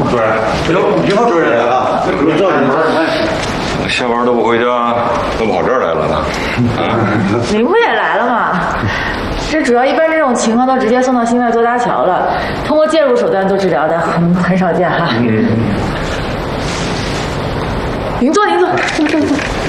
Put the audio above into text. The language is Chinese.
主任，你好，主任来了，你坐你坐。 下班都不回家，怎么跑这儿来了呢？ 您不也来了吗？这主要一般这种情况都直接送到心外做搭桥了，通过介入手段做治疗的很少见哈。您坐，坐。